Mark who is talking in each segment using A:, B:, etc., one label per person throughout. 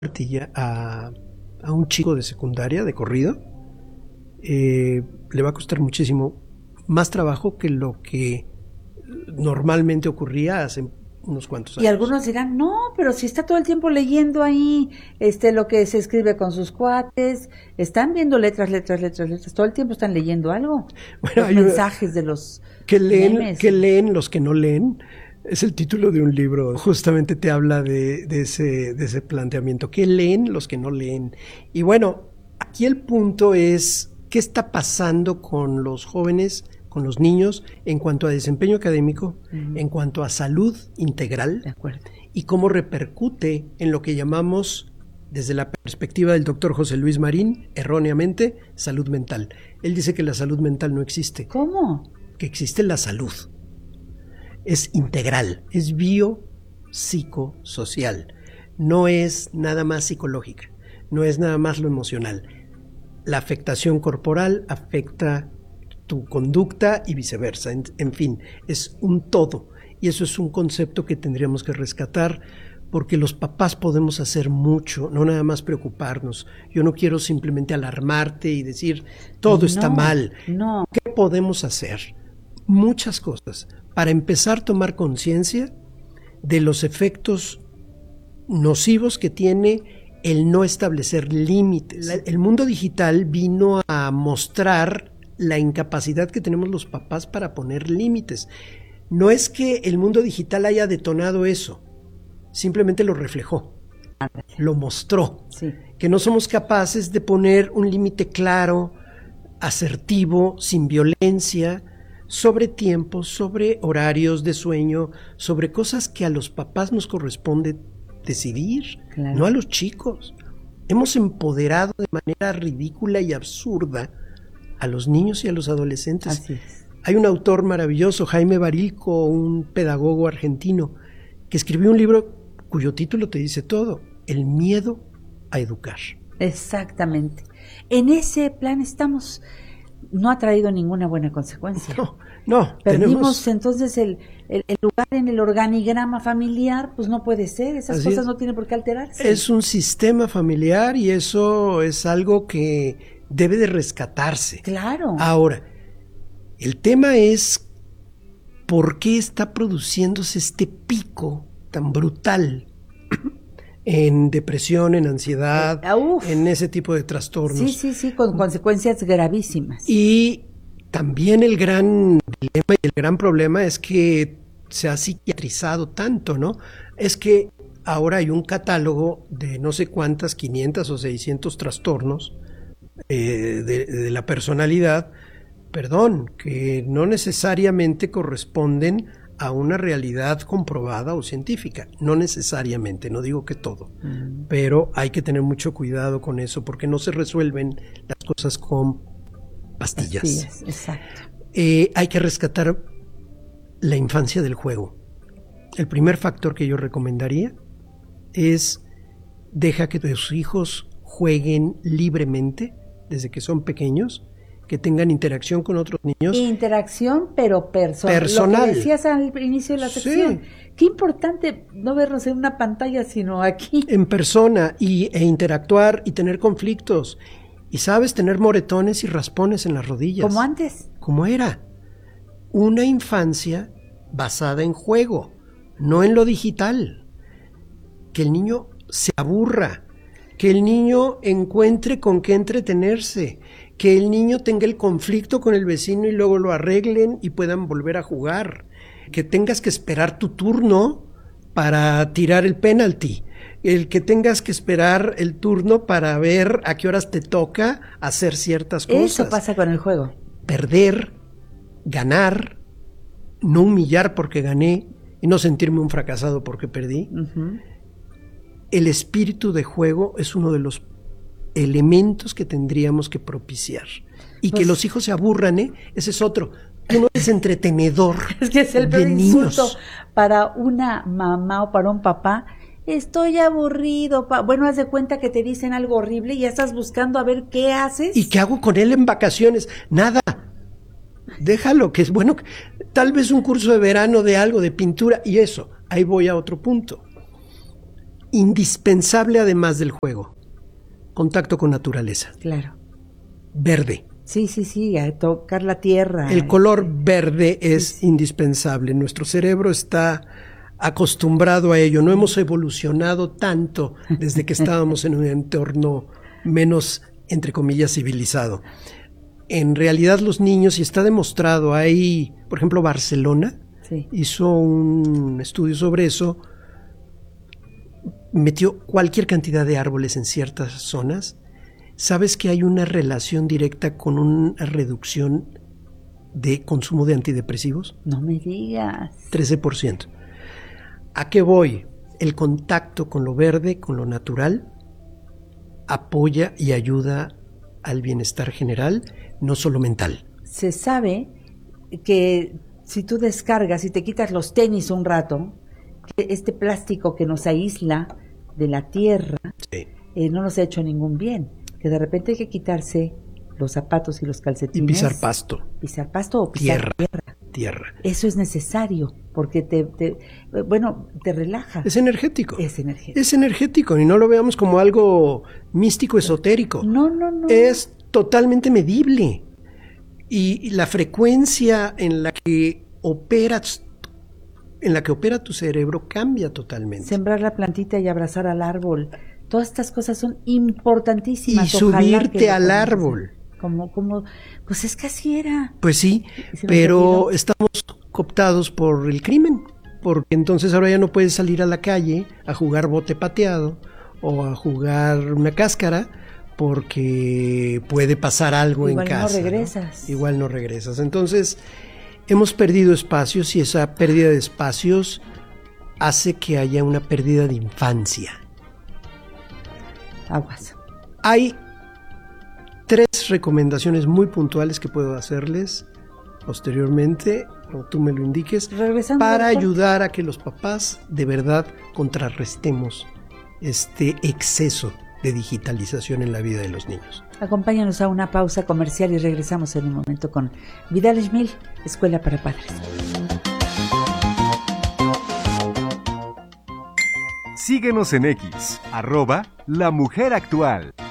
A: cartilla a un chico de secundaria, de corrido, le va a costar muchísimo más trabajo que lo que normalmente ocurría hace unos cuantos años.
B: Y algunos dirán, no, pero si está todo el tiempo leyendo ahí lo que se escribe con sus cuates, están viendo letras, todo el tiempo están leyendo algo. Bueno, los mensajes de los
A: que leen los que no leen. Es el título de un libro, justamente te habla de ese planteamiento. ¿Qué leen los que no leen? Y bueno, aquí el punto es, ¿qué está pasando con los jóvenes, con los niños, en cuanto a desempeño académico, en cuanto a salud integral?
B: De acuerdo.
A: Y cómo repercute en lo que llamamos, desde la perspectiva del doctor José Luis Marín, erróneamente, salud mental. Él dice que la salud mental no existe.
B: ¿Cómo?
A: Que existe la salud. Es integral, es biopsicosocial, no es nada más psicológica, no es nada más lo emocional. La afectación corporal afecta tu conducta y viceversa, en fin, es un todo, y eso es un concepto que tendríamos que rescatar, porque los papás podemos hacer mucho, no nada más preocuparnos. Yo no quiero simplemente alarmarte y decir todo está mal.
B: No.
A: ¿Qué podemos hacer? Muchas cosas. Para empezar a tomar conciencia de los efectos nocivos que tiene el no establecer límites. El mundo digital vino a mostrar la incapacidad que tenemos los papás para poner límites. No es que el mundo digital haya detonado eso, simplemente lo reflejó, lo mostró,
B: sí.
A: Que no somos capaces de poner un límite claro, asertivo, sin violencia, sobre tiempos, sobre horarios de sueño, sobre cosas que a los papás nos corresponde decidir,
B: claro.
A: No a los chicos. Hemos empoderado de manera ridícula y absurda a los niños y a los adolescentes.
B: Así es.
A: Hay un autor maravilloso, Jaime Barilco, un pedagogo argentino, que escribió un libro cuyo título te dice todo: El miedo a educar.
B: Exactamente. En ese plan estamos. No ha traído ninguna buena consecuencia.
A: No.
B: Perdimos entonces el lugar en el organigrama familiar, pues no puede ser, esas cosas no tienen por qué alterarse.
A: Es un sistema familiar y eso es algo que debe de rescatarse.
B: Claro.
A: Ahora, el tema es por qué está produciéndose este pico tan brutal en depresión, en ansiedad, en ese tipo de trastornos.
B: Sí, con consecuencias gravísimas.
A: Y también el gran dilema y el gran problema es que se ha psiquiatrizado tanto, ¿no? Es que ahora hay un catálogo de no sé cuántas, 500 o 600 trastornos de la personalidad, que no necesariamente corresponden a una realidad comprobada o científica, no necesariamente, no digo que todo, pero hay que tener mucho cuidado con eso porque no se resuelven las cosas con pastillas.
B: Exacto.
A: Hay que rescatar la infancia del juego. El primer factor que yo recomendaría es deja que tus hijos jueguen libremente desde que son pequeños, que tengan interacción con otros niños.
B: Interacción, pero personal. Lo que decías al inicio de la sección. Sí. Qué importante no vernos en una pantalla, sino aquí.
A: En persona, e interactuar y tener conflictos. Y sabes, tener moretones y raspones en las rodillas.
B: Como antes.
A: Como era. Una infancia basada en juego, no en lo digital. Que el niño se aburra. Que el niño encuentre con qué entretenerse. Que el niño tenga el conflicto con el vecino y luego lo arreglen y puedan volver a jugar. Que tengas que esperar tu turno para tirar el penalti. El que tengas que esperar el turno para ver a qué horas te toca hacer ciertas cosas.
B: Eso pasa con el juego.
A: Perder, ganar, no humillar porque gané y no sentirme un fracasado porque perdí. El espíritu de juego es uno de los elementos que tendríamos que propiciar. Y que los hijos se aburran, ese es otro. Tú no eres entretenedor.
B: Es que es el peor insulto para una mamá o para un papá. Estoy aburrido. Bueno, haz de cuenta que te dicen algo horrible y ya estás buscando a ver qué haces.
A: ¿Y qué hago con él en vacaciones? Nada. Déjalo, que es bueno. Tal vez un curso de verano de algo, de pintura y eso. Ahí voy a otro punto. Indispensable además del juego. Contacto con naturaleza.
B: Claro.
A: Verde.
B: Sí, a tocar la tierra.
A: El color verde es indispensable. Nuestro cerebro está acostumbrado a ello. No hemos evolucionado tanto desde que estábamos en un entorno menos, entre comillas, civilizado. En realidad los niños, y está demostrado, hay, por ejemplo, Barcelona hizo un estudio sobre eso, metió cualquier cantidad de árboles en ciertas zonas. ¿Sabes que hay una relación directa con una reducción de consumo de antidepresivos?
B: No me digas.
A: 13%. ¿A qué voy? El contacto con lo verde, con lo natural, apoya y ayuda al bienestar general, no solo mental.
B: Se sabe que si tú descargas y te quitas los tenis un rato, que este plástico que nos aísla de la tierra no nos ha hecho ningún bien. Que de repente hay que quitarse los zapatos y los calcetines.
A: Y pisar pasto.
B: Pisar pasto o pisar tierra. Eso es necesario porque te relaja.
A: Es energético.
B: Es
A: energético y no lo veamos como algo místico, esotérico.
B: No.
A: Es totalmente medible. Y la frecuencia en la que opera tu cerebro cambia totalmente.
B: Sembrar la plantita y abrazar al árbol. Todas estas cosas son importantísimas.
A: Y subirte al árbol.
B: Pues es que así era.
A: Pues sí, pero estamos cooptados por el crimen, porque entonces ahora ya no puedes salir a la calle a jugar bote pateado o a jugar una cáscara porque puede pasar algo en casa. Igual no regresas. Entonces hemos perdido espacios y esa pérdida de espacios hace que haya una pérdida de infancia.
B: Aguas.
A: Hay 3 recomendaciones muy puntuales que puedo hacerles posteriormente, o tú me lo indiques, para ayudar a que los papás de verdad contrarrestemos este exceso de digitalización en la vida de los niños.
B: Acompáñanos a una pausa comercial y regresamos en un momento con Vidal Schmil, Escuela para Padres.
C: Síguenos en X, @lamujeractual.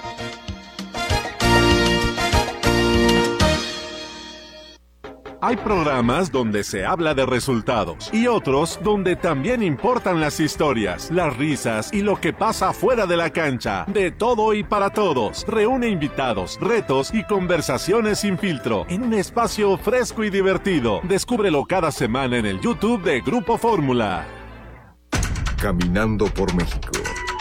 C: Hay programas donde se habla de resultados y otros donde también importan las historias, las risas y lo que pasa fuera de la cancha. De todo y para todos. Reúne invitados, retos y conversaciones sin filtro en un espacio fresco y divertido. Descúbrelo cada semana en el YouTube de Grupo Fórmula.
D: Caminando por México.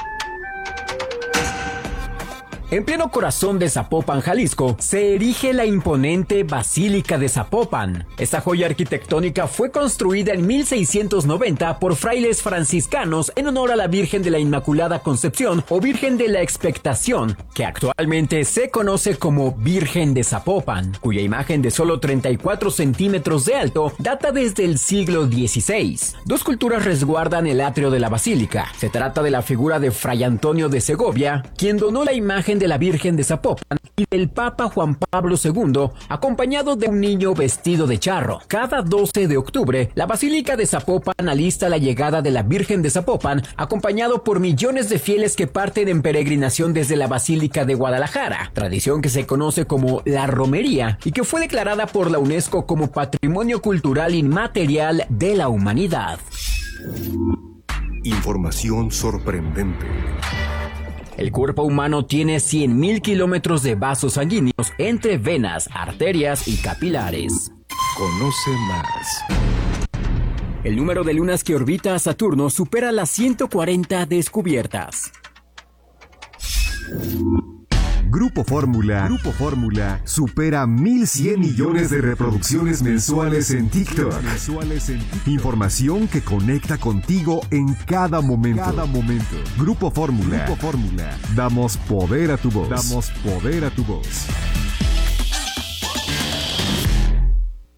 E: En pleno corazón de Zapopan, Jalisco, se erige la imponente Basílica de Zapopan. Esta joya arquitectónica fue construida en 1690 por frailes franciscanos en honor a la Virgen de la Inmaculada Concepción o Virgen de la Expectación, que actualmente se conoce como Virgen de Zapopan, cuya imagen de solo 34 centímetros de alto data desde el siglo XVI. 2 culturas resguardan el atrio de la basílica. Se trata de la figura de Fray Antonio de Segovia, quien donó la imagen de la Virgen de Zapopan, y del Papa Juan Pablo II, acompañado de un niño vestido de charro. Cada 12 de octubre, la Basílica de Zapopan alista la llegada de la Virgen de Zapopan, acompañado por millones de fieles que parten en peregrinación desde la Basílica de Guadalajara, tradición que se conoce como la romería y que fue declarada por la UNESCO como Patrimonio Cultural Inmaterial de la Humanidad.
D: Información sorprendente.
E: El cuerpo humano tiene 100.000 kilómetros de vasos sanguíneos entre venas, arterias y capilares.
D: Conoce más.
E: El número de lunas que orbita a Saturno supera las 140 descubiertas.
C: Grupo Fórmula supera 1.100 millones de reproducciones mensuales en TikTok. Información que conecta contigo en cada momento. Grupo Fórmula. Damos poder a tu voz.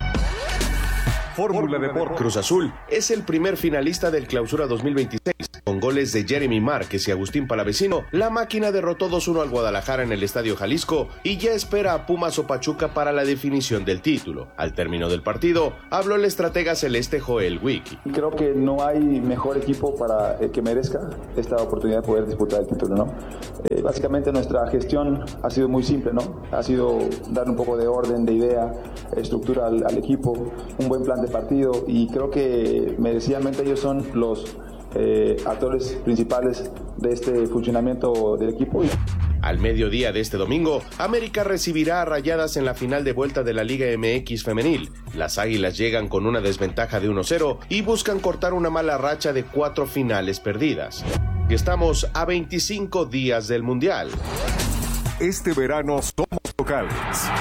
F: Fórmula Deportes. Cruz Azul es el primer finalista del Clausura 2026. Con goles de Jeremy Márquez y Agustín Palavecino, la máquina derrotó 2-1 al Guadalajara en el Estadio Jalisco y ya espera a Pumas o Pachuca para la definición del título. Al término del partido, habló el estratega celeste Joel Wiki.
G: Creo que no hay mejor equipo para que merezca esta oportunidad de poder disputar el título, ¿no? Básicamente nuestra gestión ha sido muy simple, ¿no? Ha sido dar un poco de orden, de idea, estructura al equipo, un buen plan de partido, y creo que merecidamente ellos son los actores principales de este funcionamiento del equipo.
F: Al mediodía de este domingo, América recibirá a Rayadas en la final de vuelta de la Liga MX femenil. Las Águilas llegan con una desventaja de 1-0 y buscan cortar una mala racha de 4 finales perdidas. Estamos a 25 días del Mundial.
D: Este verano somos locales.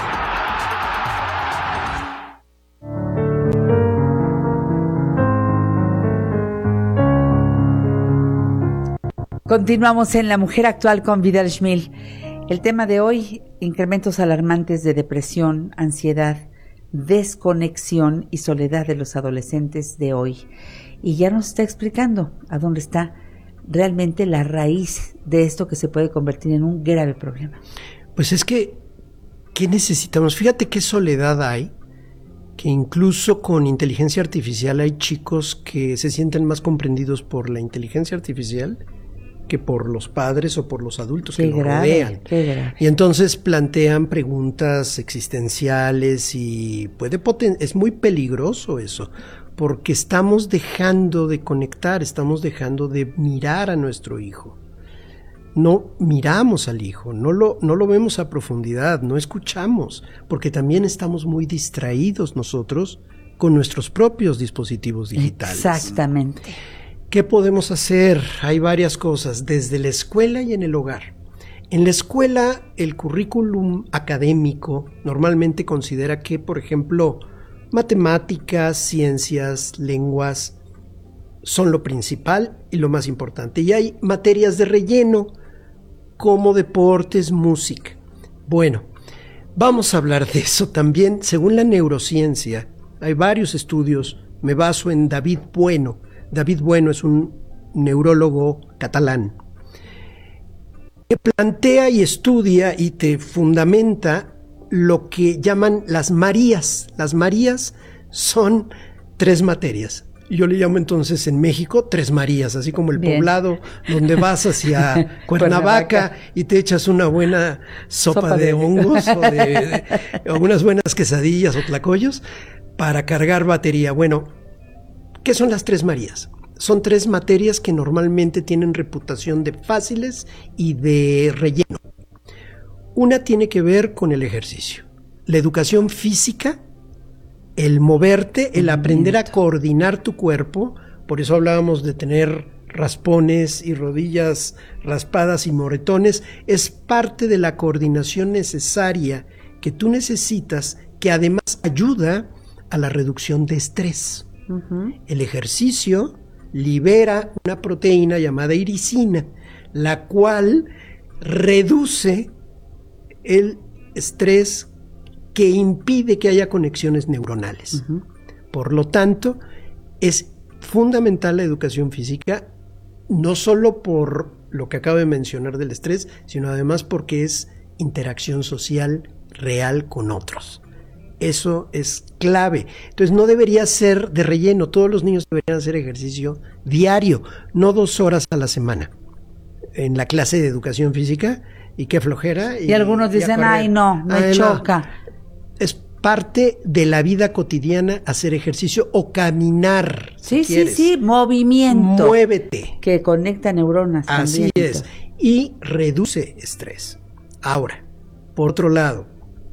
B: Continuamos en La Mujer Actual con Vidal Schmil. El tema de hoy, incrementos alarmantes de depresión, ansiedad, desconexión y soledad de los adolescentes de hoy. Y ya nos está explicando a dónde está realmente la raíz de esto que se puede convertir en un grave problema.
A: Pues es que, ¿qué necesitamos? Fíjate qué soledad hay, que incluso con inteligencia artificial hay chicos que se sienten más comprendidos por la inteligencia artificial que por los padres o por los adultos que los rodean. Y entonces plantean preguntas existenciales y es muy peligroso eso, porque estamos dejando de conectar, estamos dejando de mirar a nuestro hijo. No miramos al hijo, no lo vemos a profundidad, no escuchamos, porque también estamos muy distraídos nosotros con nuestros propios dispositivos digitales.
B: Exactamente.
A: ¿Qué podemos hacer? Hay varias cosas, desde la escuela y en el hogar. En la escuela, el currículum académico normalmente considera que, por ejemplo, matemáticas, ciencias, lenguas son lo principal y lo más importante. Y hay materias de relleno como deportes, música. Bueno, vamos a hablar de eso también. Según la neurociencia, hay varios estudios, me baso en David Bueno. David Bueno es un neurólogo catalán que plantea y estudia y te fundamenta lo que llaman las Marías. Las Marías son 3 materias. Yo le llamo entonces en México 3 Marías, así como el poblado donde vas hacia Cuernavaca y te echas una buena sopa de hongos o unas buenas quesadillas o tlacoyos para cargar batería. Bueno, ¿qué son las 3 Marías? Son 3 materias que normalmente tienen reputación de fáciles y de relleno. Una tiene que ver con el ejercicio, la educación física, el moverte, el aprender a coordinar tu cuerpo. Por eso hablábamos de tener raspones y rodillas raspadas y moretones. Es parte de la coordinación necesaria que tú necesitas, que además ayuda a la reducción de estrés. El ejercicio libera una proteína llamada iricina, la cual reduce el estrés que impide que haya conexiones neuronales. Por lo tanto, es fundamental la educación física, no solo por lo que acabo de mencionar del estrés, sino además porque es interacción social real con otros. Eso es clave. Entonces no debería ser de relleno. Todos los niños deberían hacer ejercicio diario, no 2 horas a la semana. En la clase de educación física, y qué flojera.
B: Y algunos dicen, ay no, me choca.
A: No. Es parte de la vida cotidiana hacer ejercicio o caminar.
B: Sí, sí, movimiento.
A: Muévete.
B: Que conecta neuronas.
A: Así
B: también.
A: Es. Y reduce estrés. Ahora, por otro lado,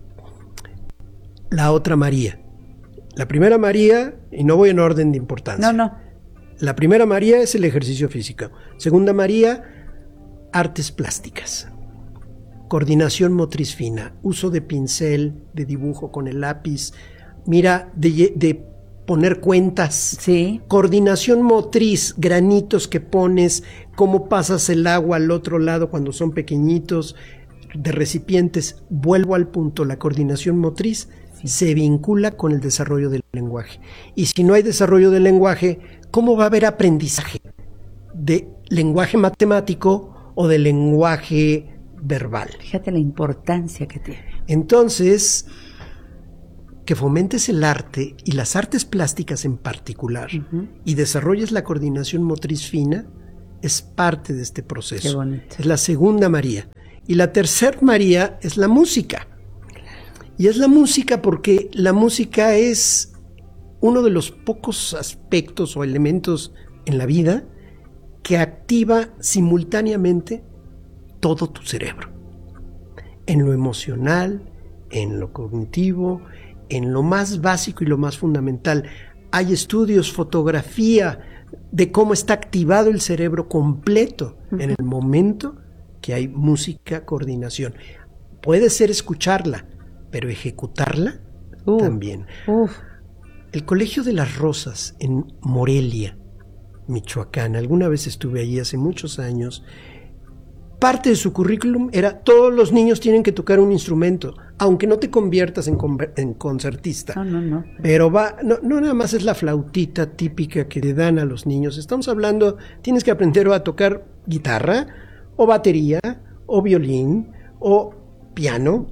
A: la otra María. La primera María, y no voy en orden de importancia.
B: No.
A: La primera María es el ejercicio físico. Segunda María, artes plásticas. Coordinación motriz fina, uso de pincel, de dibujo con el lápiz, mira, de poner cuentas.
B: Sí.
A: Coordinación motriz, granitos que pones, cómo pasas el agua al otro lado cuando son pequeñitos, de recipientes. Vuelvo al punto, la coordinación motriz se vincula con el desarrollo del lenguaje. Y si no hay desarrollo del lenguaje, ¿cómo va a haber aprendizaje? De lenguaje matemático o de lenguaje verbal.
B: Fíjate la importancia que tiene.
A: Entonces, que fomentes el arte y las artes plásticas en particular y desarrolles la coordinación motriz fina es parte de este proceso.
B: Qué bonito.
A: Es la segunda María. Y la tercera María es la música. Y es la música porque la música es uno de los pocos aspectos o elementos en la vida que activa simultáneamente todo tu cerebro. En lo emocional, en lo cognitivo, en lo más básico y lo más fundamental. Hay estudios, fotografía de cómo está activado el cerebro completo en el momento que hay música, coordinación. Puede ser escucharla, pero ejecutarla también. El Colegio de las Rosas en Morelia, Michoacán, alguna vez estuve allí hace muchos años. Parte de su currículum era: todos los niños tienen que tocar un instrumento, aunque no te conviertas en concertista.
B: No.
A: Pero no nada más es la flautita típica que le dan a los niños. Estamos hablando, tienes que aprender a tocar guitarra, o batería, o violín, o piano.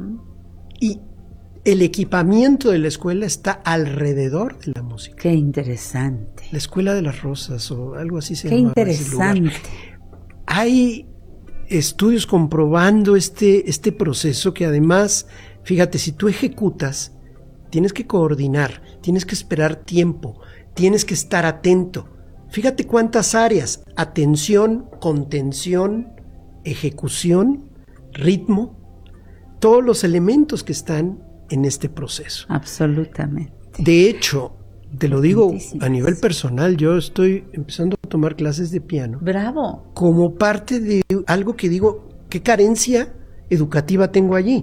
A: Y el equipamiento de la escuela está alrededor de la música.
B: Qué interesante.
A: La Escuela de las Rosas o algo así se
B: llama.
A: llama.
B: Qué interesante.
A: Hay estudios comprobando este proceso que además, fíjate, si tú ejecutas, tienes que coordinar, tienes que esperar tiempo, tienes que estar atento. Fíjate cuántas áreas: atención, contención, ejecución, ritmo, todos los elementos que están en este proceso.
B: Absolutamente.
A: De hecho, te lo digo a nivel personal, yo estoy empezando a tomar clases de piano.
B: ¡Bravo!
A: Como parte de algo que digo, ¿qué carencia educativa tengo allí?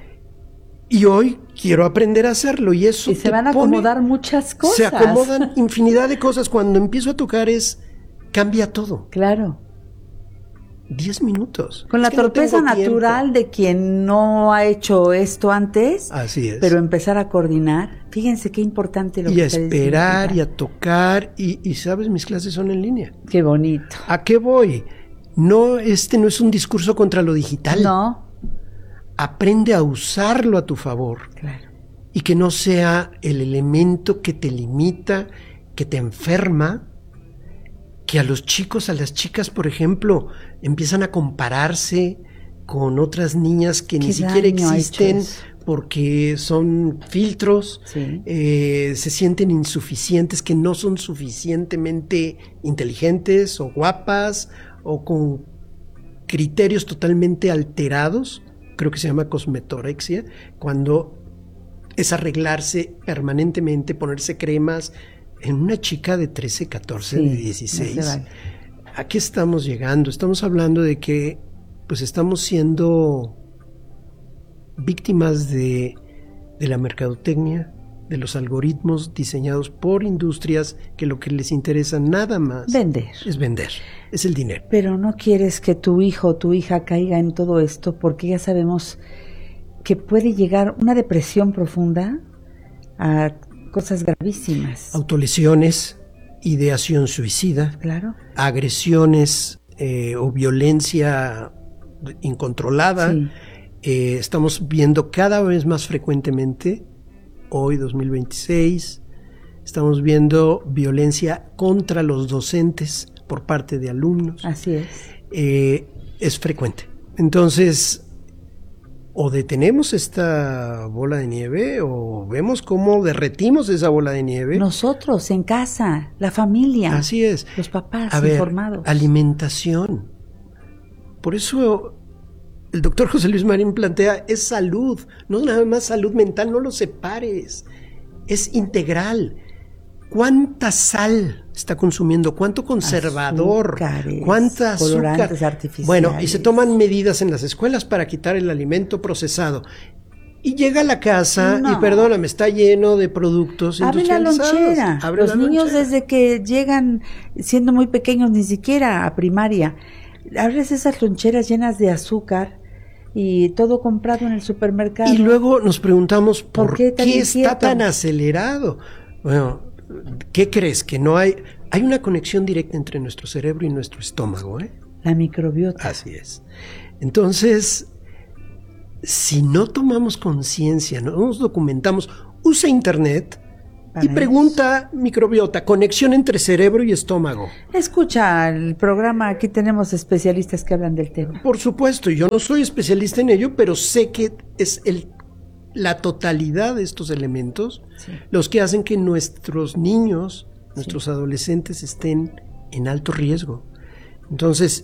A: Y hoy quiero aprender a hacerlo, y eso
B: y se van a acomodar muchas cosas.
A: Se acomodan infinidad de cosas. Cuando empiezo a tocar cambia todo.
B: Claro.
A: 10 minutos.
B: Con la torpeza natural de quien no ha hecho esto antes.
A: Así es.
B: Pero empezar a coordinar. Fíjense qué importante lo que ustedes dicen. Y a
A: esperar y a tocar. Y sabes, mis clases son en línea.
B: Qué bonito.
A: ¿A qué voy? No, no es un discurso contra lo digital.
B: No.
A: Aprende a usarlo a tu favor.
B: Claro.
A: Y que no sea el elemento que te limita, que te enferma. Que a los chicos, a las chicas, por ejemplo, empiezan a compararse con otras niñas que ni siquiera existen porque son filtros, se sienten insuficientes, que no son suficientemente inteligentes o guapas o con criterios totalmente alterados. Creo que se llama cosmetorexia, cuando es arreglarse permanentemente, ponerse cremas. En una chica de 13, 14, de 16, no vale. ¿A qué estamos llegando? Estamos hablando de que pues estamos siendo víctimas de la mercadotecnia, de los algoritmos diseñados por industrias que lo que les interesa nada más es vender, es el dinero.
B: Pero no quieres que tu hijo o tu hija caiga en todo esto, porque ya sabemos que puede llegar una depresión profunda a cosas gravísimas.
A: Autolesiones, ideación suicida,
B: claro,
A: agresiones o violencia incontrolada. Sí. Estamos viendo cada vez más frecuentemente, hoy 2026, estamos viendo violencia contra los docentes por parte de alumnos.
B: Así es.
A: Es frecuente. Entonces, o detenemos esta bola de nieve o vemos cómo derretimos esa bola de nieve.
B: Nosotros en casa, la familia.
A: Así es.
B: Los papás
A: informados. Alimentación. Por eso el doctor José Luis Marín plantea, es salud, no nada más salud mental, no lo separes, es integral. ¿Cuánta sal está consumiendo? ¿Cuánto conservador? ¿Cuánta azúcar?
B: Artificiales.
A: Bueno, y se toman medidas en las escuelas para quitar el alimento procesado. Y llega a la casa y perdóname, está lleno de productos industrializados.
B: Abre la lonchera. Los niños desde que llegan siendo muy pequeños, ni siquiera a primaria, abres esas loncheras llenas de azúcar y todo comprado en el supermercado.
A: Y luego nos preguntamos ¿por qué está tan acelerado? Bueno, ¿qué crees? Que no hay. Hay una conexión directa entre nuestro cerebro y nuestro estómago, ¿eh?
B: La microbiota.
A: Así es. Entonces, si no tomamos conciencia, no nos documentamos, usa internet y pregunta microbiota, conexión entre cerebro y estómago.
B: Escucha el programa, aquí tenemos especialistas que hablan del tema.
A: Por supuesto, yo no soy especialista en ello, pero sé que es la totalidad de estos elementos los que hacen que nuestros niños, nuestros adolescentes estén en alto riesgo. Entonces,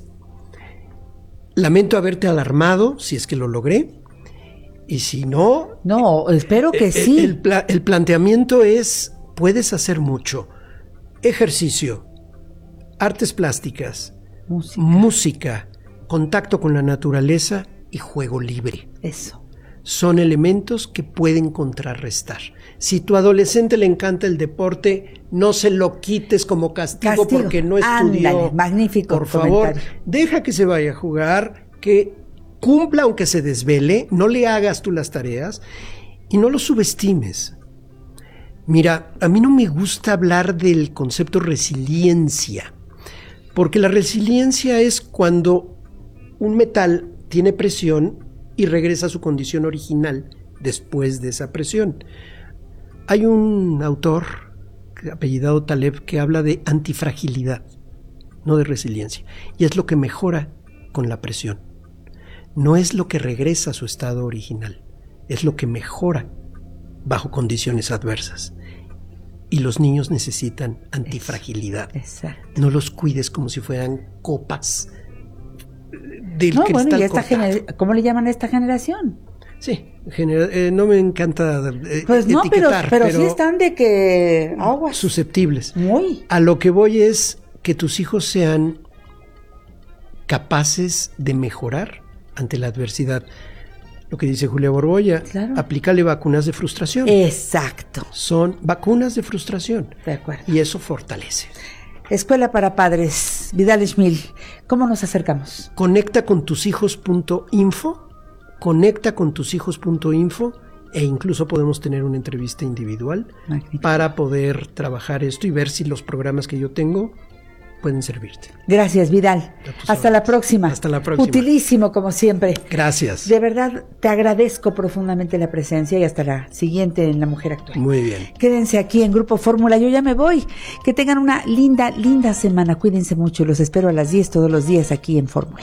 A: lamento haberte alarmado, si es que lo logré, y si no...
B: No, espero que sí.
A: El planteamiento es, puedes hacer mucho. Ejercicio, artes plásticas, música, contacto con la naturaleza y juego libre.
B: Eso.
A: Son elementos que pueden contrarrestar. Si tu adolescente le encanta el deporte, no se lo quites como castigo porque no estudió.
B: Ándale, magnífico.
A: Por favor, deja que se vaya a jugar, que cumpla aunque se desvele, no le hagas tú las tareas y no lo subestimes. Mira, a mí no me gusta hablar del concepto resiliencia, porque la resiliencia es cuando un metal tiene presión y regresa a su condición original después de esa presión. Hay un autor apellidado Taleb que habla de antifragilidad, no de resiliencia, y es lo que mejora con la presión. No es lo que regresa a su estado original, es lo que mejora bajo condiciones adversas. Y los niños necesitan antifragilidad.
B: Exacto.
A: No los cuides como si fueran copas del cristal.
B: Bueno, ¿y cómo le llaman a esta generación?
A: Sí, no me encanta
B: pues no,
A: etiquetar,
B: pero sí están de que aguas.
A: Susceptibles.
B: Muy.
A: A lo que voy es que tus hijos sean capaces de mejorar ante la adversidad. Lo que dice Julia Borbolla, claro. Aplícale vacunas de frustración.
B: Exacto.
A: Son vacunas de frustración.
B: De acuerdo.
A: Y eso fortalece.
B: Escuela para Padres, Vidal Schmil, ¿cómo nos acercamos?
A: Conecta con tushijos.info, e incluso podemos tener una entrevista individual. Magnífico. Para poder trabajar esto y ver si los programas que yo tengo pueden servirte.
B: Gracias, Vidal. Hasta la próxima.
A: Hasta la próxima.
B: Utilísimo, como siempre.
A: Gracias.
B: De verdad, te agradezco profundamente la presencia y hasta la siguiente en La Mujer Actual.
A: Muy bien.
B: Quédense aquí en Grupo Fórmula. Yo ya me voy. Que tengan una linda semana. Cuídense mucho y los espero a las 10 todos los días aquí en Fórmula.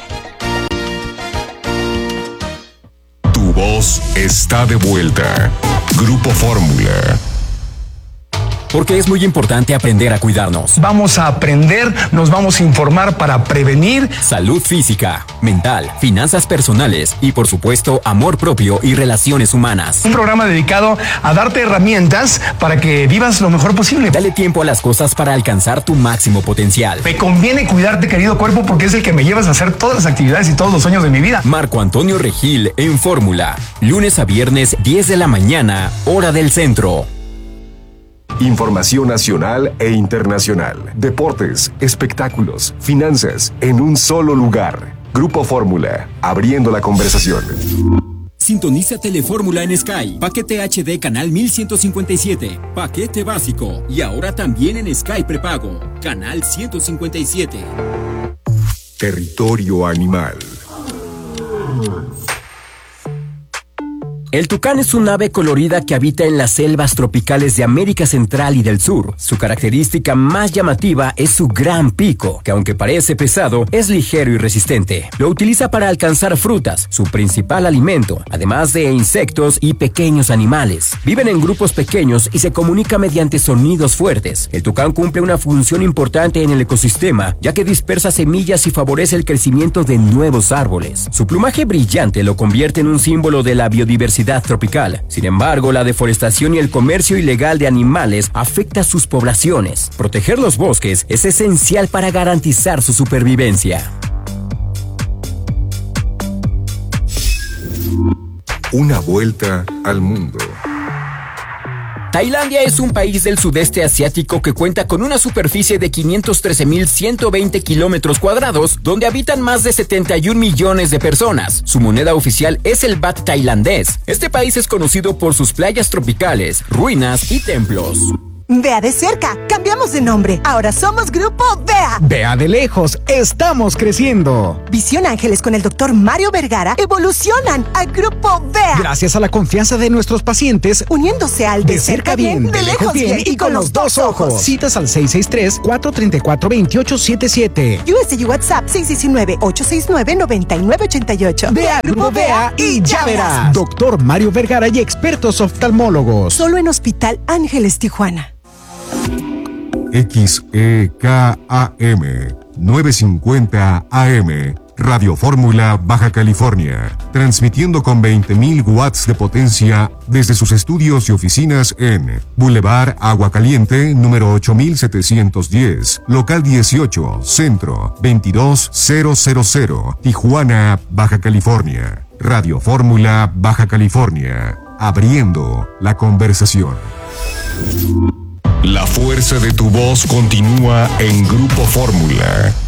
D: Tu voz está de vuelta. Grupo Fórmula.
E: Porque es muy importante aprender a cuidarnos.
H: Vamos a aprender, nos vamos a informar para prevenir.
E: Salud física, mental, finanzas personales y, por supuesto, amor propio y relaciones humanas.
H: Un programa dedicado a darte herramientas para que vivas lo mejor posible.
E: Dale tiempo a las cosas para alcanzar tu máximo potencial.
H: Me conviene cuidarte, querido cuerpo, porque es el que me llevas a hacer todas las actividades y todos los sueños de mi vida.
E: Marco Antonio Regil en Fórmula. Lunes a viernes, 10 de la mañana, hora del centro.
D: Información nacional e internacional, deportes, espectáculos, finanzas, en un solo lugar. Grupo Fórmula, abriendo la conversación.
E: Sintoniza Telefórmula en Sky, paquete HD canal 1157, paquete básico y ahora también en Sky prepago, canal 157.
D: Territorio animal.
E: El tucán es un ave colorida que habita en las selvas tropicales de América Central y del Sur. Su característica más llamativa es su gran pico, que aunque parece pesado, es ligero y resistente. Lo utiliza para alcanzar frutas, su principal alimento, además de insectos y pequeños animales. Viven en grupos pequeños y se comunica mediante sonidos fuertes. El tucán cumple una función importante en el ecosistema, ya que dispersa semillas y favorece el crecimiento de nuevos árboles. Su plumaje brillante lo convierte en un símbolo de la biodiversidad tropical. Sin embargo, la deforestación y el comercio ilegal de animales afecta a sus poblaciones. Proteger los bosques es esencial para garantizar su supervivencia.
D: Una vuelta al mundo.
E: Tailandia es un país del sudeste asiático que cuenta con una superficie de 513,120 kilómetros cuadrados, donde habitan más de 71 millones de personas. Su moneda oficial es el baht tailandés. Este país es conocido por sus playas tropicales, ruinas y templos.
I: Vea de cerca, cambiamos de nombre. Ahora somos Grupo Vea.
J: Vea de lejos, estamos creciendo.
I: Visión Ángeles con el Dr. Mario Vergara evolucionan a Grupo Vea.
J: Gracias a la confianza de nuestros pacientes,
I: uniéndose al de cerca bien, de lejos bien y con los dos ojos.
J: Citas al 663-434-2877.
I: USG WhatsApp 619-869-9988.
J: Vea Grupo Vea y ya verás. Doctor Mario Vergara y expertos oftalmólogos.
I: Solo en Hospital Ángeles, Tijuana.
D: XEKAM 950 AM Radio Fórmula, Baja California, transmitiendo con 20.000 watts de potencia desde sus estudios y oficinas en Boulevard Agua Caliente, número 8710, local 18, centro 22000, Tijuana, Baja California. Radio Fórmula, Baja California, abriendo la conversación. La fuerza de tu voz continúa en Grupo Fórmula.